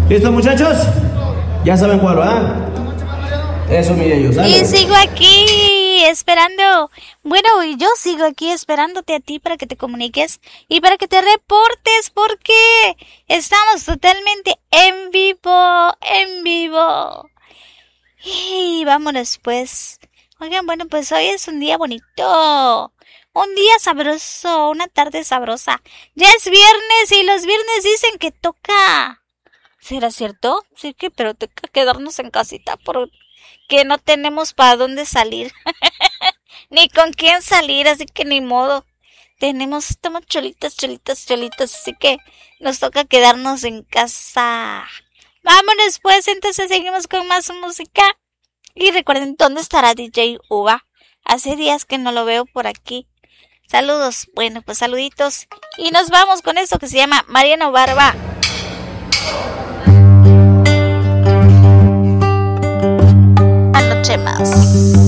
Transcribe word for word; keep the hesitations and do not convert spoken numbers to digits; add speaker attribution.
Speaker 1: ¿Listo, muchachos? Ya saben cuál, ¿verdad? Eso, mi ellos.
Speaker 2: Y sigo aquí esperando. Bueno, y yo sigo aquí esperándote a ti para que te comuniques y para que te reportes, porque estamos totalmente en vivo, en vivo. Y vámonos pues. Oigan, bueno, pues hoy es un día bonito. Un día sabroso, una tarde sabrosa. Ya es viernes y los viernes dicen que toca. ¿Será cierto? Sí, que pero toca quedarnos en casita porque no tenemos para dónde salir. Ni con quién salir, así que ni modo. Tenemos, estamos cholitas, cholitas, cholitas, así que nos toca quedarnos en casa. Vámonos pues, entonces seguimos con más música. Y recuerden, ¿dónde estará D J Uva? Hace días que no lo veo por aquí. Saludos, bueno, pues saluditos. Y nos vamos con esto que se llama Mariano Barba. Anoche más.